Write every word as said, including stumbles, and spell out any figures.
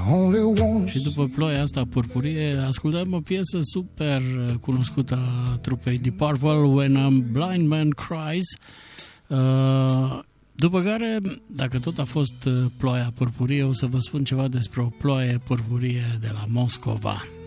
Și după Ploaia asta purpurie ascultăm o piesă super cunoscută a trupei Deep Purple, When a Blind Man Cries. După care, dacă tot a fost Ploaia purpurie, o să vă spun ceva despre o ploaie purpurie de la Moscova.